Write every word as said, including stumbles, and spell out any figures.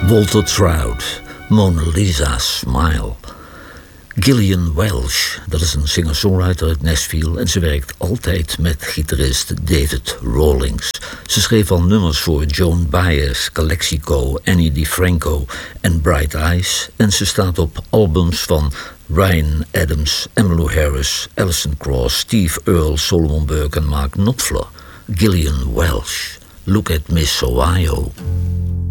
Walter Trout, Mona Lisa Smile. Gillian Welch, dat is een singer-songwriter uit Nashville en ze werkt altijd met gitarist David Rawlings. Ze schreef al nummers voor Joan Baez, Calexico, Annie DiFranco en Bright Eyes en ze staat op albums van Ryan Adams, Emmylou Harris, Alison Krauss, Steve Earle, Solomon Burke en Mark Knopfler. Gillian Welch, Look at Miss Ohio.